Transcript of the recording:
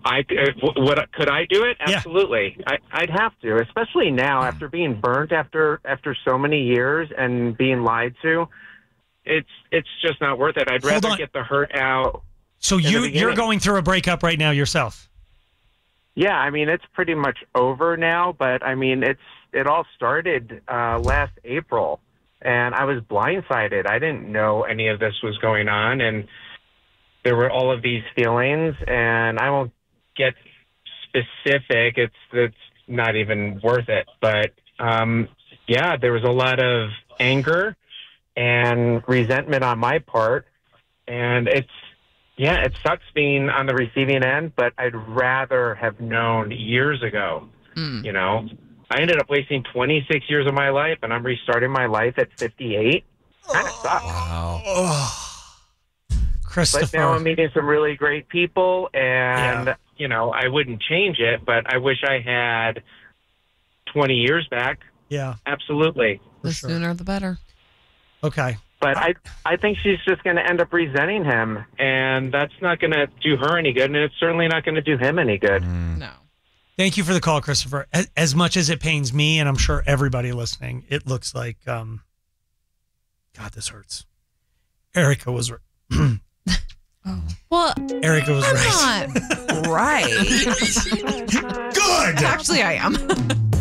What could I do it? Yeah. Absolutely. I'd have to, especially now after being burnt after so many years and being lied to. It's just not worth it. I'd rather get the hurt out. So you're going through a breakup right now yourself? Yeah, I mean, it's pretty much over now, but I mean, it all started last April, and I was blindsided. I didn't know any of this was going on, and there were all of these feelings, and I won't get specific. It's not even worth it. But yeah, there was a lot of anger and resentment on my part, and it sucks being on the receiving end, but I'd rather have known years ago. You know, I ended up wasting 26 years of my life, and I'm restarting my life at 58. Kind of sucks. Wow. Christopher. But now I'm meeting some really great people, and, you know, I wouldn't change it, but I wish I had 20 years back. Yeah. Absolutely. The sooner the better. Okay. But I think she's just going to end up resenting him, and that's not going to do her any good, and it's certainly not going to do him any good. No. Thank you for the call, Christopher. As much as it pains me, and I'm sure everybody listening, it looks like, God, this hurts. Erica was Well, Erica was right. I'm not right. Good. Actually, I am.